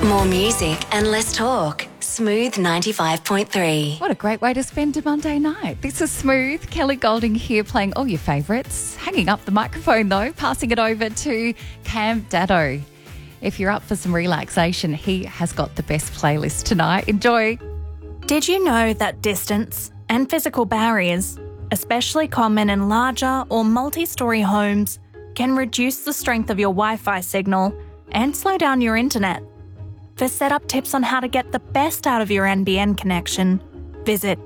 More music and less talk. Smooth 95.3. What a great way to spend a Monday night. This is Smooth. Kelly Golding here playing all your favourites. Hanging up the microphone though, passing it over to Cam Daddo. If you're up for some relaxation, he has got the best playlist tonight. Enjoy. Did you know that distance and physical barriers, especially common in larger or multi-storey homes, can reduce the strength of your Wi-Fi signal and slow down your internet? For setup tips on how to get the best out of your NBN connection, visit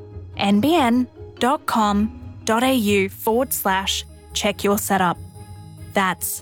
nbn.com.au/check your setup. That's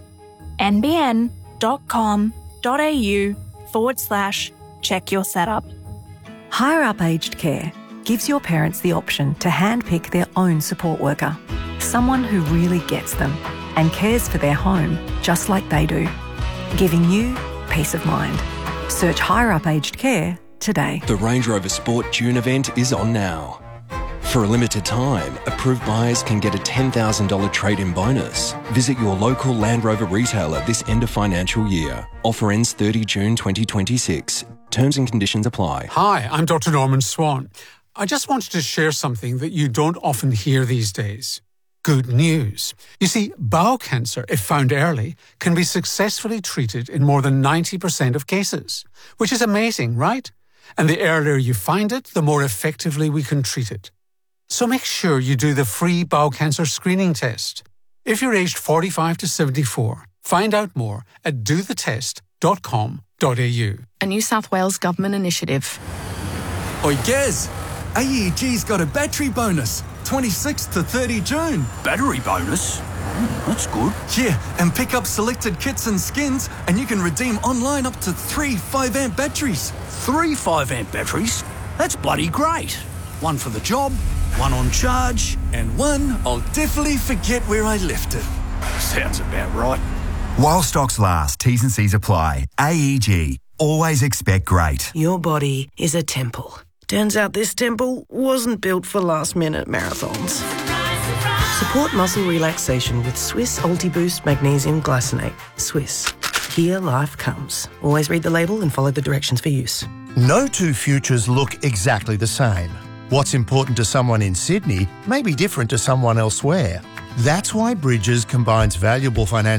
nbn.com.au/check your setup. Hire Up Aged Care gives your parents the option to handpick their own support worker, someone who really gets them and cares for their home just like they do, giving you peace of mind. Search Hire Up Aged Care today. The Range Rover Sport June event is on now. For a limited time, approved buyers can get a $10,000 trade-in bonus. Visit your local Land Rover retailer this end of financial year. Offer ends 30 June 2026. Terms and conditions apply. Hi, I'm Dr. Norman Swan. I just wanted to share something that you don't often hear these days. Good news. You see, bowel cancer, if found early, can be successfully treated in more than 90% of cases, which is amazing, right? And the earlier you find it, the more effectively we can treat it. So make sure you do the free bowel cancer screening test. If you're aged 45 to 74, find out more at dothetest.com.au. A New South Wales government initiative. Oi, Gaz, AEG's got a battery bonus. 26th to 30 June. Battery bonus? That's good. Yeah, and pick up selected kits and skins, and you can redeem online up to 3 5-amp batteries. 3 5-amp batteries? That's bloody great. One for the job, one on charge, and one I'll definitely forget where I left it. Sounds about right. While stocks last, T's and C's apply. AEG. Always expect great. Your body is a temple. Turns out this temple wasn't built for last-minute marathons. Support muscle relaxation with Swiss Ultiboost Magnesium Glycinate. Swiss. Here life comes. Always read the label and follow the directions for use. No two futures look exactly the same. What's important to someone in Sydney may be different to someone elsewhere. That's why Bridges combines valuable financial